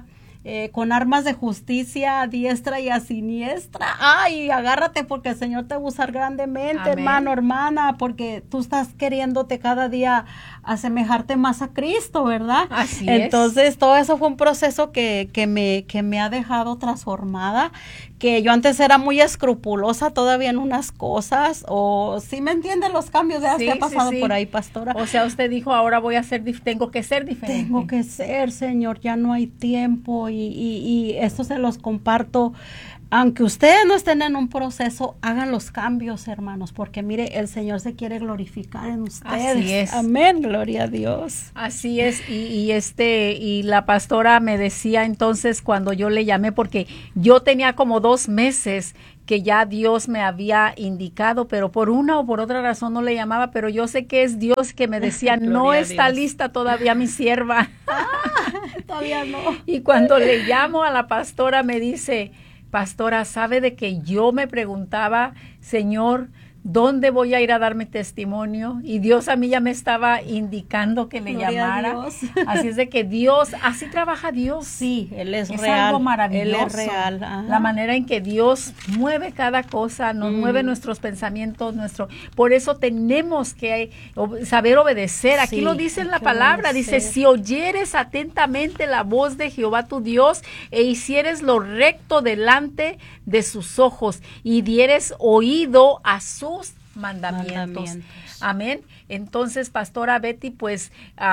con armas de justicia a diestra y a siniestra. Ay, agárrate porque el Señor te va a usar grandemente, amén, hermano, hermana, porque tú estás queriéndote cada día asemejarte más a Cristo, ¿verdad? Así Entonces, es. todo eso fue un proceso que me ha dejado transformada, que yo antes era muy escrupulosa todavía en unas cosas, o ¿sí me entienden los cambios de que ha pasado por ahí, pastora? O sea, usted dijo, ahora voy a ser, tengo que ser diferente. Tengo que ser, Señor, ya no hay tiempo, y esto se los comparto. Aunque ustedes no estén en un proceso, hagan los cambios, hermanos, porque mire, el Señor se quiere glorificar en ustedes. Así es. Amén, gloria a Dios. Así es, y la pastora me decía entonces cuando yo le llamé, porque yo tenía como 2 meses que ya Dios me había indicado, pero por una o por otra razón no le llamaba, pero yo sé que es Dios que me decía, no está lista todavía mi sierva. Todavía no. Y cuando le llamo a la pastora me dice, pastora, ¿sabe de que yo me preguntaba, Señor, ¿dónde voy a ir a darme testimonio? Y Dios a mí ya me estaba indicando que le llamara. Así es de que Dios, así trabaja Dios. Sí, Él es real. Es algo maravilloso. Él es real. Ajá. La manera en que Dios mueve cada cosa, nos mueve nuestros pensamientos, por eso tenemos que saber obedecer. Aquí lo dice en la palabra, dice, si oyeres atentamente la voz de Jehová tu Dios e hicieres lo recto delante de sus ojos y dieres oído a sus mandamientos. Amén. Entonces, pastora Betty, pues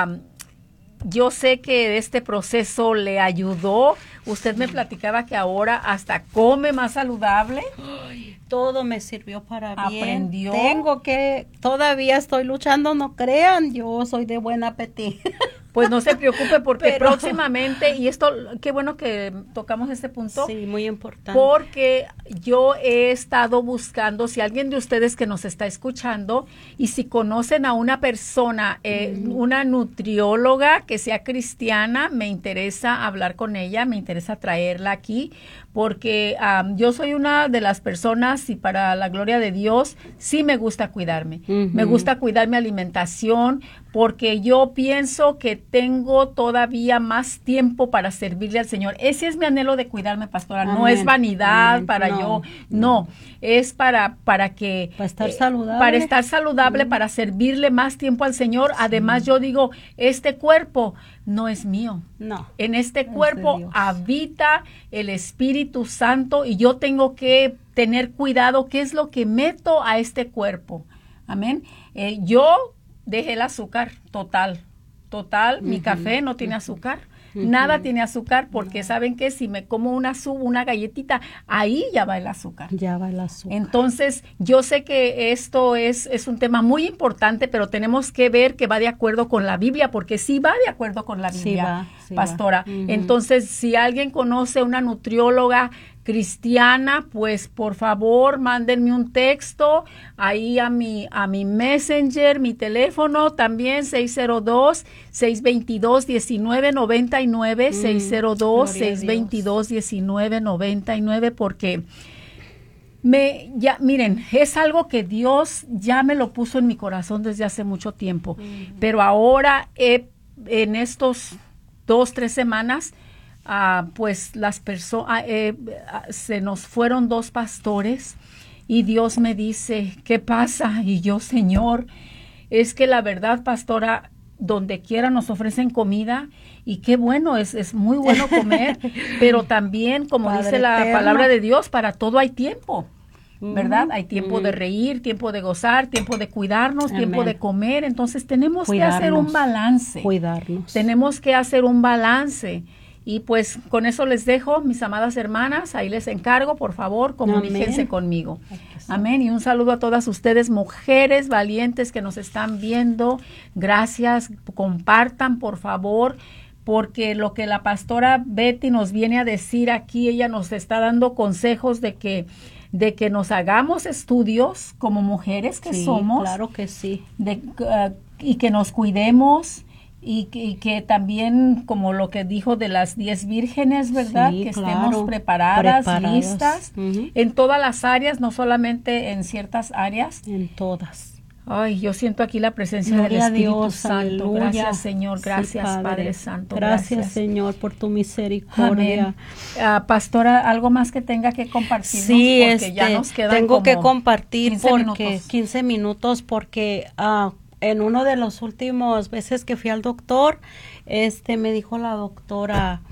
yo sé que este proceso le ayudó. Usted me platicaba que ahora hasta come más saludable. Ay, todo me sirvió para bien. Aprendió. Todavía estoy luchando, no crean, yo soy de buen apetito. Pues no se preocupe porque próximamente, y esto, qué bueno que tocamos este punto. Sí, muy importante. Porque yo he estado buscando, si alguien de ustedes que nos está escuchando, y si conocen a una persona, una nutrióloga que sea cristiana, me interesa hablar con ella, me interesa traerla aquí, porque yo soy una de las personas, y para la gloria de Dios, sí me gusta cuidarme. Me gusta cuidar mi alimentación, porque yo pienso que tengo todavía más tiempo para servirle al Señor. Ese es mi anhelo de cuidarme, pastora. Amén. No es vanidad no, es para estar saludable. Para estar saludable, para servirle más tiempo al Señor. Sí. Además, yo digo, este cuerpo no es mío. No. En este cuerpo habita el Espíritu Santo y yo tengo que tener cuidado qué es lo que meto a este cuerpo. Amén. Yo dejé el azúcar total. Mi café no tiene azúcar. Nada tiene azúcar porque saben que si me como una galletita, ahí ya va el azúcar. Ya va el azúcar. Entonces, yo sé que esto es un tema muy importante, pero tenemos que ver que va de acuerdo con la Biblia, porque sí va de acuerdo con la Biblia, sí pastora. Entonces, si alguien conoce una nutrióloga cristiana, pues por favor mándenme un texto ahí a mi Messenger, mi teléfono también 602-622-1999, 602-622-1999, porque miren, es algo que Dios ya me lo puso en mi corazón desde hace mucho tiempo, pero ahora en estos 2-3 semanas pues las personas, se nos fueron 2 pastores y Dios me dice, ¿qué pasa? Y yo, Señor, es que la verdad, pastora, donde quiera nos ofrecen comida y qué bueno, es muy bueno comer, pero también, como Padre dice la eterno, palabra de Dios, para todo hay tiempo. ¿Verdad? Hay tiempo de reír, tiempo de gozar, tiempo de cuidarnos, tiempo de comer. Entonces tenemos que hacer un balance. Cuidarnos. Tenemos que hacer un balance. Y pues con eso les dejo, mis amadas hermanas, ahí les encargo, por favor, comuníquense conmigo. Amén. Y un saludo a todas ustedes, mujeres valientes que nos están viendo. Gracias, compartan, por favor, porque lo que la pastora Betty nos viene a decir aquí, ella nos está dando consejos de que nos hagamos estudios como mujeres que somos. Claro que sí. Y que nos cuidemos. Y que también, como lo que dijo de las 10 vírgenes, ¿verdad? Sí, que estemos preparadas, listas, en todas las áreas, no solamente en ciertas áreas. En todas. Ay, yo siento aquí la presencia del Espíritu Santo. Aleluya. Gracias, Señor. Gracias, sí, Padre Santo. Gracias, Señor, por tu misericordia. Pastora, ¿algo más que tenga que compartir? Sí, porque ya nos quedan tengo que compartir 15 minutos porque en uno de los últimos veces que fui al doctor, me dijo la doctora,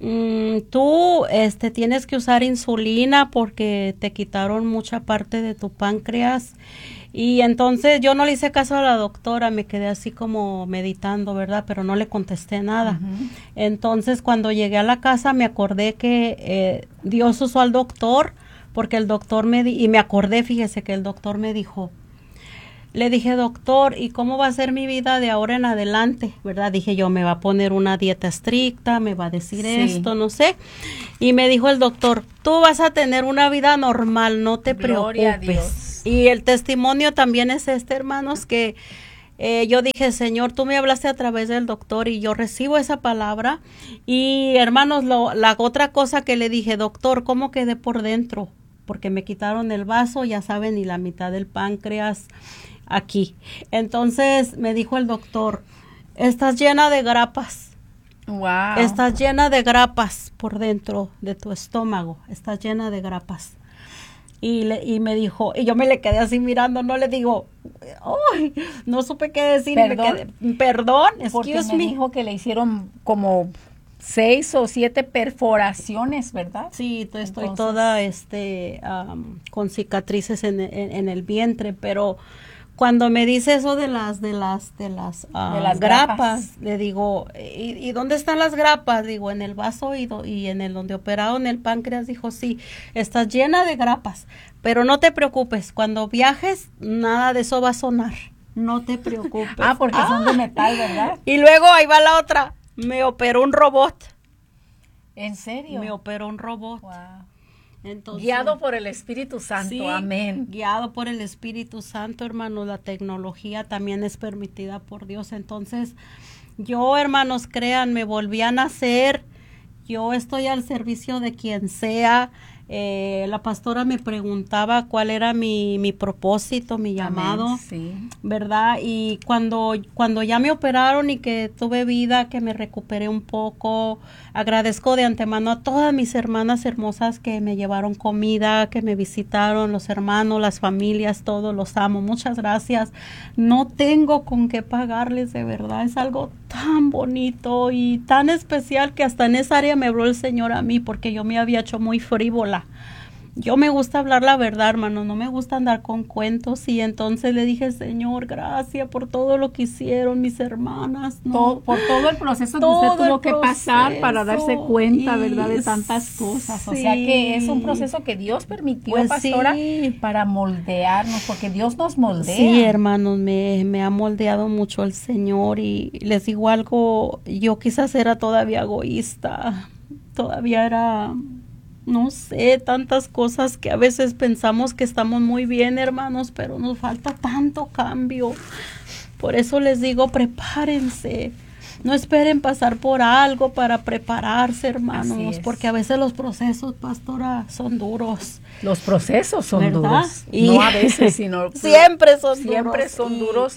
tú tienes que usar insulina porque te quitaron mucha parte de tu páncreas. Y entonces yo no le hice caso a la doctora, me quedé así como meditando, ¿verdad? Pero no le contesté nada. Entonces cuando llegué a la casa me acordé que Dios usó al doctor, porque el doctor y me acordé, fíjese que el doctor me dijo, le dije, doctor, ¿y cómo va a ser mi vida de ahora en adelante? ¿Verdad? Dije yo, me va a poner una dieta estricta, me va a decir esto, no sé. Y me dijo el doctor, tú vas a tener una vida normal, no te Gloria preocupes. A Dios. Y el testimonio también es hermanos, que yo dije, Señor, tú me hablaste a través del doctor y yo recibo esa palabra. Y hermanos, la otra cosa que le dije, doctor, ¿cómo quedé por dentro? Porque me quitaron el vaso, ya saben, y la mitad del páncreas aquí. Entonces me dijo el doctor, estás llena de grapas. Wow. Estás llena de grapas por dentro de tu estómago, estás llena de grapas. Y me dijo, y yo me le quedé así mirando, no le digo, ¡ay! No supe qué decir. Perdón, porque me dijo que le hicieron como 6 o 7 perforaciones, ¿verdad? Sí, estoy toda con cicatrices en el vientre, pero cuando me dice eso de las grapas, le digo, ¿y dónde están las grapas? Digo, en el vaso y en el donde operaron el páncreas. Dijo, sí, estás llena de grapas, pero no te preocupes, cuando viajes, nada de eso va a sonar, no te preocupes. Porque son de metal, ¿verdad? Y luego ahí va la otra, me operó un robot. ¿En serio? Me operó un robot. Wow. Entonces, guiado por el Espíritu Santo, sí, amén. Guiado por el Espíritu Santo, hermanos. La tecnología también es permitida por Dios. Entonces, yo, hermanos, créanme, volví a nacer. Yo estoy al servicio de quien sea. La pastora me preguntaba cuál era mi propósito, mi llamado, amén, sí, ¿verdad? Y cuando ya me operaron y que tuve vida, que me recuperé un poco, agradezco de antemano a todas mis hermanas hermosas que me llevaron comida, que me visitaron, los hermanos, las familias, todos los amo. Muchas gracias. No tengo con qué pagarles, de verdad. Es algo tan bonito y tan especial que hasta en esa área me habló el Señor a mí, porque yo me había hecho muy frívola. Yo me gusta hablar la verdad, hermano, no me gusta andar con cuentos. Y entonces le dije, Señor, gracias por todo lo que hicieron mis hermanas, ¿no? Por todo el proceso que usted tuvo que pasar para darse cuenta, ¿verdad?, de tantas cosas. Sí. O sea que es un proceso que Dios permitió, pues, pastora, sí, para moldearnos, porque Dios nos moldea. Sí, hermanos, me ha moldeado mucho el Señor. Y les digo algo, yo quizás era todavía egoísta, todavía era, no sé, tantas cosas que a veces pensamos que estamos muy bien, hermanos, pero nos falta tanto cambio. Por eso les digo, prepárense. No esperen pasar por algo para prepararse, hermanos, porque a veces los procesos, pastora, son duros. Los procesos son, ¿verdad?, duros. Y no a veces, sino siempre son duros.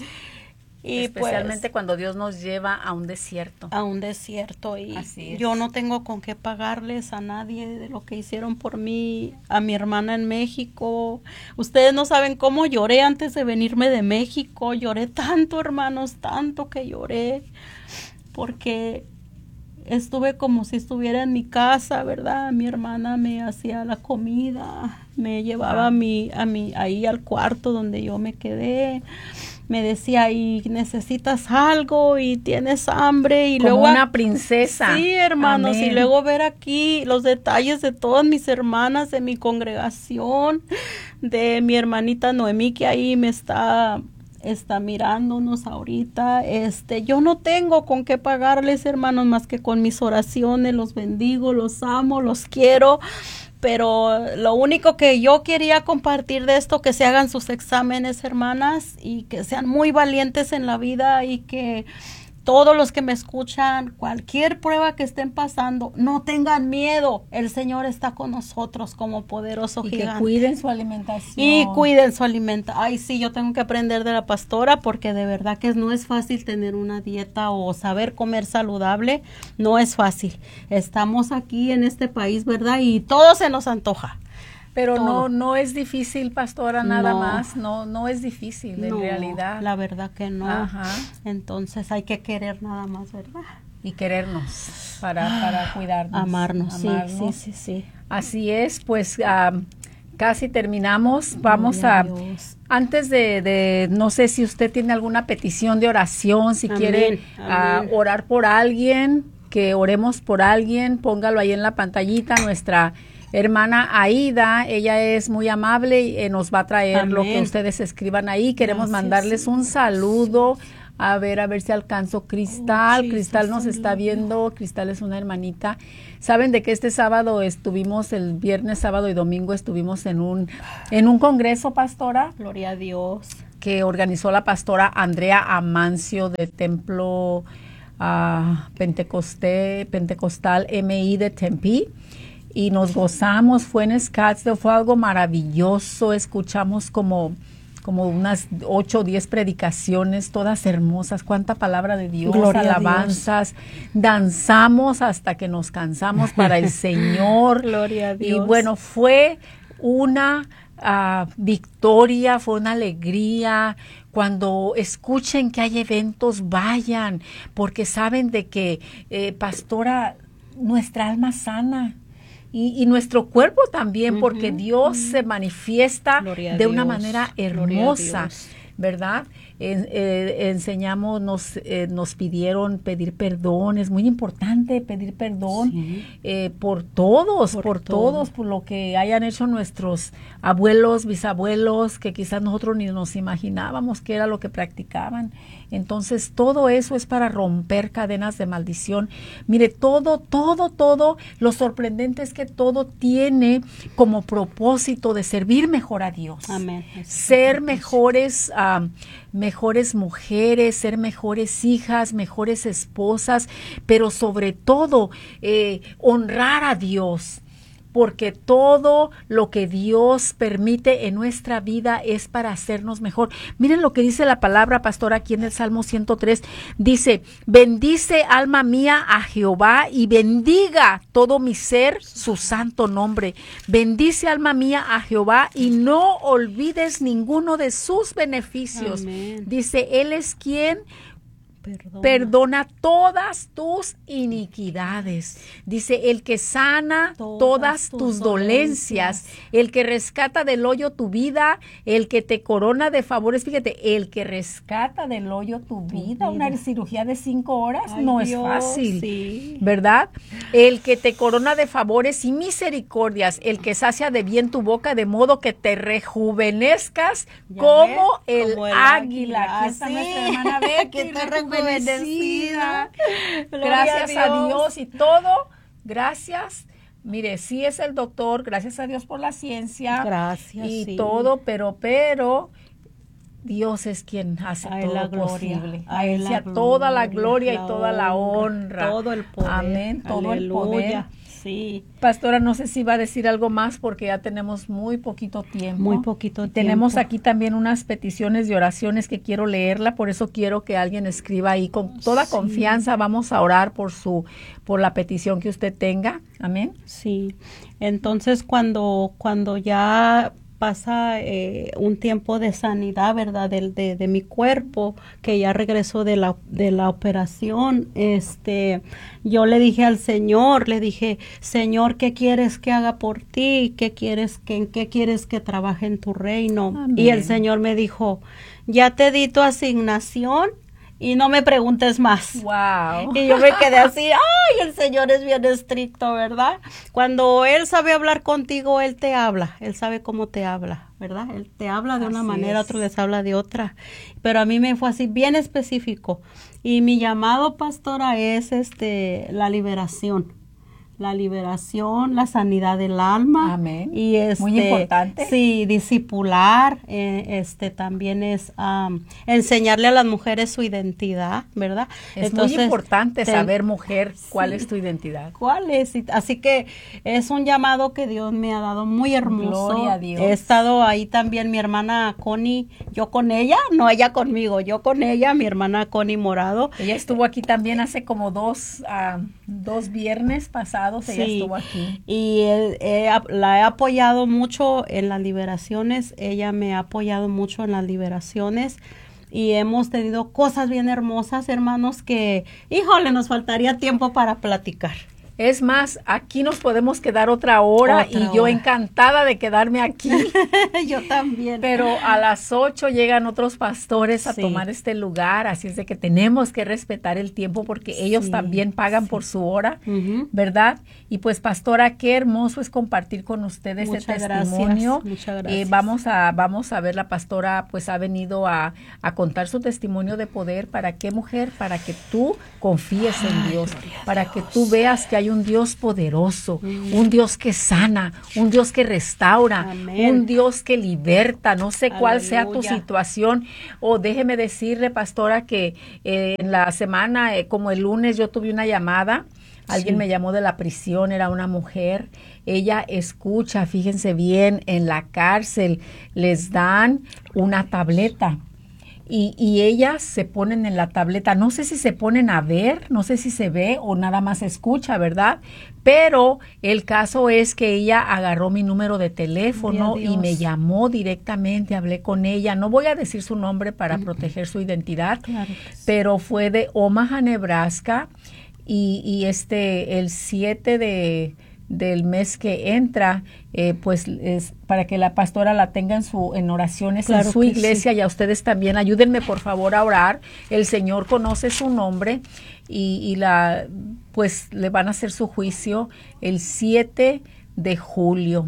Y especialmente pues, cuando Dios nos lleva a un desierto. A un desierto. Y yo no tengo con qué pagarles a nadie de lo que hicieron por mí, a mi hermana en México. Ustedes no saben cómo lloré antes de venirme de México. Lloré tanto, hermanos, tanto que lloré. Porque estuve como si estuviera en mi casa, ¿verdad? Mi hermana me hacía la comida, me llevaba ahí al cuarto donde yo me quedé. Me decía, y necesitas algo, y tienes hambre, y como luego una princesa. Sí, hermanos, amén. Y luego ver aquí los detalles de todas mis hermanas, de mi congregación, de mi hermanita Noemí, que ahí me está mirándonos ahorita. Yo no tengo con qué pagarles, hermanos, más que con mis oraciones. Los bendigo, los amo, los quiero. Pero lo único que yo quería compartir de esto, que se hagan sus exámenes, hermanas, y que sean muy valientes en la vida, y que todos los que me escuchan, cualquier prueba que estén pasando, no tengan miedo. El Señor está con nosotros como poderoso gigante. Y que cuiden su alimentación. Y cuiden su alimentación. Ay, sí, yo tengo que aprender de la pastora porque de verdad que no es fácil tener una dieta o saber comer saludable. No es fácil. Estamos aquí en este país, ¿verdad? Y todo se nos antoja. Pero no es difícil, pastora, nada más. No es difícil, en realidad. La verdad que no. Ajá. Entonces hay que querer nada más, ¿verdad? Y querernos para cuidarnos. Amarnos. Sí. Así es, pues casi terminamos. Vamos Dios. Antes de, no sé si usted tiene alguna petición de oración, si Amén. quiere Amén. orar por alguien, que oremos por alguien, póngalo ahí en la pantallita. Nuestra hermana Aida, ella es muy amable y nos va a traer Amén. lo que ustedes escriban ahí. Queremos Gracias, mandarles un saludo. A ver si alcanzo Cristal. Cristal nos está viendo. Cristal es una hermanita. Saben de que este sábado el viernes, sábado y domingo estuvimos en un congreso, pastora. Gloria a Dios. Que organizó la pastora Andrea Amancio de Templo Pentecostal MI de Tempe. Y nos gozamos, fue en Scottsdale, fue algo maravilloso. Escuchamos como unas 8 o 10 predicaciones, todas hermosas, cuánta palabra de Dios, Gloria alabanzas, danzamos hasta que nos cansamos para el Señor. Gloria a Dios. Y bueno, fue una victoria, fue una alegría. Cuando escuchen que hay eventos, vayan, porque saben de que, pastora, nuestra alma sana. Y nuestro cuerpo también, porque Dios se manifiesta de una manera hermosa, ¿verdad? Enseñamos, nos pidieron pedir perdón. Es muy importante pedir perdón por todos, por lo que hayan hecho nuestros abuelos, bisabuelos, que quizás nosotros ni nos imaginábamos que era lo que practicaban. Entonces, todo eso es para romper cadenas de maldición. Mire, todo, lo sorprendente es que todo tiene como propósito de servir mejor a Dios. Amén. Ser mejores mujeres, ser mejores hijas, mejores esposas, pero sobre todo honrar a Dios. Porque todo lo que Dios permite en nuestra vida es para hacernos mejor. Miren lo que dice la palabra, pastora, aquí en el Salmo 103. Dice, bendice alma mía a Jehová y bendiga todo mi ser su santo nombre. Bendice alma mía a Jehová y no olvides ninguno de sus beneficios. Amén. Dice, Él es quien perdona todas tus iniquidades. Dice, el que sana todas tus dolencias, el que rescata del hoyo tu vida, el que te corona de favores. Fíjate, el que rescata del hoyo tu vida. Una cirugía de 5 horas. Ay, no Dios, es fácil, sí. ¿Verdad? El que te corona de favores y misericordias, el que sacia de bien tu boca, de modo que te rejuvenezcas como el águila. Aquí está nuestra hermana Betty, que te bendecida. Gracias a Dios y todo. Gracias. Mire, sí es el doctor, gracias a Dios por la ciencia. Gracias. Y todo, pero Dios es quien hace todo posible. A Él sea toda la gloria y toda la honra. Todo el poder. Amén. Todo el poder. Sí. Pastora, no sé si va a decir algo más porque ya tenemos muy poquito tiempo. Muy poquito tiempo. Tenemos aquí también unas peticiones de oraciones que quiero leerla, por eso quiero que alguien escriba ahí con toda confianza. Vamos a orar por la petición que usted tenga. Amén. Sí. Entonces, cuando ya pasa un tiempo de sanidad, ¿verdad? De mi cuerpo, que ya regresó de la operación, yo le dije al Señor, Señor, ¿qué quieres que haga por ti? ¿En qué quieres que trabaje en tu reino? Amén. Y el Señor me dijo, ya te di tu asignación y no me preguntes más. Wow. Y yo me quedé así, ay, el Señor es bien estricto, ¿verdad? Cuando Él sabe hablar contigo, Él te habla, Él sabe cómo te habla, ¿verdad? Él te habla de una manera, otro les habla de otra, pero a mí me fue así bien específico. Y mi llamado, pastora, es la liberación. la liberación, la sanidad del alma. Amén. Y muy importante. Sí, discipular, también es enseñarle a las mujeres su identidad, ¿verdad? Entonces, muy importante saber, mujer, cuál es tu identidad. ¿Cuál es? Así que es un llamado que Dios me ha dado muy hermoso. Gloria a Dios. He estado ahí también, mi hermana Connie, yo con ella, no ella conmigo, yo con ella, mi hermana Connie Morado. Ella estuvo aquí también hace como dos viernes pasados. Ella estuvo aquí. Y la he apoyado mucho en las liberaciones. Ella me ha apoyado mucho en las liberaciones. Y hemos tenido cosas bien hermosas, hermanos, que, híjole, nos faltaría tiempo para platicar. Es más, aquí nos podemos quedar otra hora y yo encantada de quedarme aquí. Yo también. Pero a las 8 llegan otros pastores a tomar este lugar, así es de que tenemos que respetar el tiempo porque ellos también pagan por su hora, ¿verdad? Y pues, pastora, qué hermoso es compartir con ustedes este testimonio. Muchas gracias. Vamos a ver, la pastora pues ha venido a contar su testimonio de poder. ¿Para qué, mujer? Para que tú confíes en Dios, para que tú veas que hay un Dios poderoso, un Dios que sana, un Dios que restaura, un Dios que liberta. No sé cuál sea tu situación. Déjeme decirle, pastora, que en la semana, como el lunes, yo tuve una llamada. Alguien me llamó de la prisión, era una mujer. Ella escucha, fíjense bien, en la cárcel les dan una tableta. Y ellas se ponen en la tableta, no sé si se ponen a ver, no sé si se ve o nada más escucha, ¿verdad? Pero el caso es que ella agarró mi número de teléfono y me llamó directamente, hablé con ella. No voy a decir su nombre para proteger su identidad, pero fue de Omaha, Nebraska, y el 7 del mes que entra, pues es para que la pastora la tenga en oraciones en su iglesia, y a ustedes también ayúdenme por favor a orar. El Señor conoce su nombre y pues le van a hacer su juicio el 7 de julio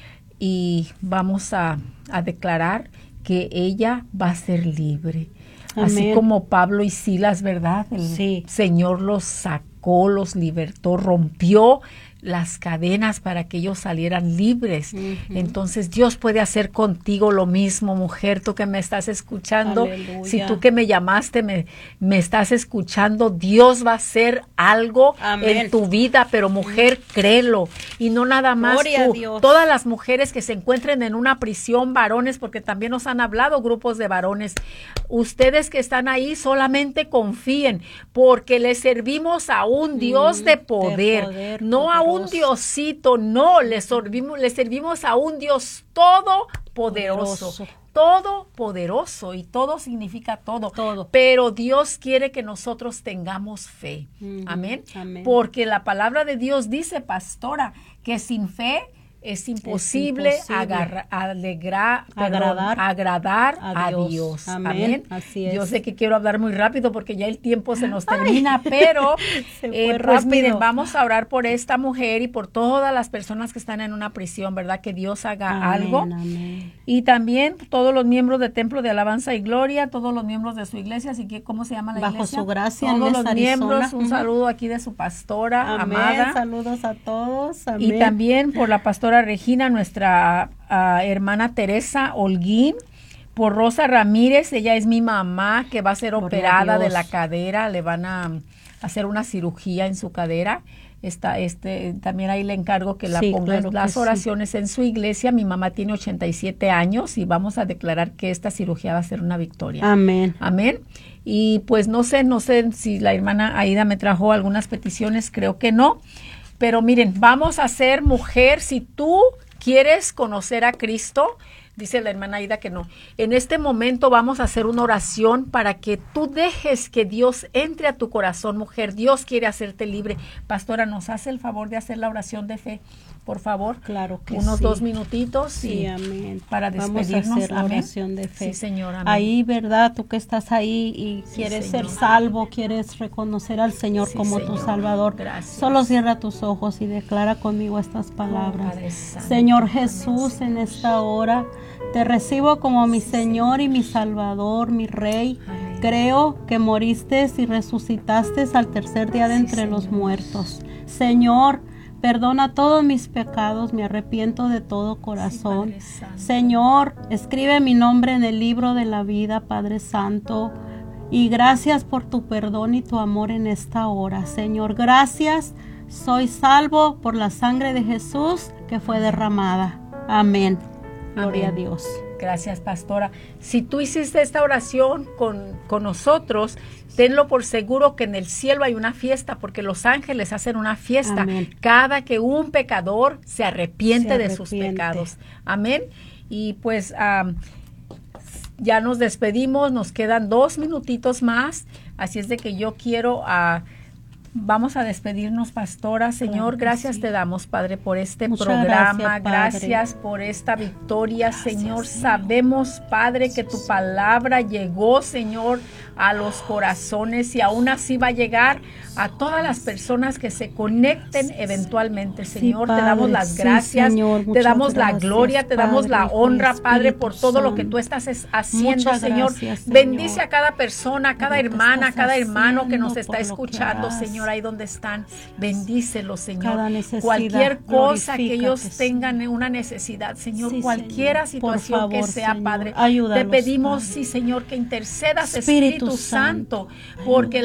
y vamos a declarar que ella va a ser libre. Amén. Así como Pablo y Silas, ¿verdad? El Señor los sacó, los libertó, rompió las cadenas para que ellos salieran libres. Entonces Dios puede hacer contigo lo mismo, mujer, tú que me estás escuchando. Aleluya. Si tú que me llamaste me estás escuchando, Dios va a hacer algo en tu vida, pero mujer, créelo. Y no nada más Gloria tú, a Dios. Todas las mujeres que se encuentren en una prisión, varones, porque también nos han hablado grupos de varones, ustedes que están ahí solamente confíen, porque le servimos a un Dios de poder, no a un Diosito, no, le servimos a un Dios todopoderoso. Todopoderoso, y todo significa todo. Pero Dios quiere que nosotros tengamos fe. Amén. Porque la palabra de Dios dice, pastora, que sin fe es imposible agradar a Dios. Amén. Así es. Yo sé que quiero hablar muy rápido porque ya el tiempo se nos termina, pero pues miren, vamos a orar por esta mujer y por todas las personas que están en una prisión, ¿verdad? Que Dios haga algo. Amén. Y también todos los miembros del Templo de Alabanza y Gloria, todos los miembros de su iglesia, así que ¿cómo se llama la iglesia? Bajo su gracia, todos los Arizona. Miembros, un saludo aquí de su pastora amada. Saludos a todos. Amén. Y también por la pastora Regina, nuestra hermana Teresa Holguín, por Rosa Ramírez, ella es mi mamá, que va a ser operada de la cadera, le van a hacer una cirugía en su cadera. También ahí le encargo que la ponga las oraciones en su iglesia. Mi mamá tiene 87 años y vamos a declarar que esta cirugía va a ser una victoria. Amén. Amén. Y pues no sé si la hermana Aida me trajo algunas peticiones, creo que no. Pero miren, vamos a ser mujer, si tú quieres conocer a Cristo, dice la hermana Aida que no. En este momento vamos a hacer una oración para que tú dejes que Dios entre a tu corazón, mujer. Dios quiere hacerte libre. Pastora, ¿nos hace el favor de hacer la oración de fe? Por favor. Claro que unos 2 minutitos. Sí, amén. Para despedirnos. Vamos a hacer la oración de fe. Sí, Señor, amén. Ahí, ¿verdad? Tú que estás ahí y quieres ser salvo, quieres reconocer al Señor como tu Salvador. Gracias. Solo cierra tus ojos y declara conmigo estas palabras. Señor Jesús, en esta hora te recibo como mi Señor y mi Salvador, mi Rey. Amén. Creo que moriste y resucitaste al tercer día de entre los muertos. Señor, Perdona todos mis pecados, me arrepiento de todo corazón. Sí, Señor, escribe mi nombre en el libro de la vida, Padre Santo. Y gracias por tu perdón y tu amor en esta hora. Señor, gracias. Soy salvo por la sangre de Jesús que fue derramada. Amén. Gloria a Dios. Gracias, pastora. Si tú hiciste esta oración con nosotros, tenlo por seguro que en el cielo hay una fiesta, porque los ángeles hacen una fiesta. Amén. Cada que un pecador se arrepiente de sus pecados. Amén. Y pues ya nos despedimos, nos quedan 2 minutitos más, así es de que yo quiero vamos a despedirnos, pastora. Señor, gracias te damos, Padre, por este programa. Gracias por esta victoria, Señor. Sabemos, Padre, que tu palabra llegó, Señor, a los corazones y aún así va a llegar a todas las personas que se conecten eventualmente, Señor. Te damos las gracias, te damos la gloria, te damos la honra, Padre, por todo lo que tú estás haciendo, Señor. Bendice a cada persona, a cada hermana, a cada hermano que nos está escuchando, Señor, ahí donde están. Bendícelos, Señor. Cualquier cosa que ellos tengan una necesidad, Señor, cualquier situación que sea, Padre, te pedimos, sí, Señor, que intercedas, Espíritu Santo, porque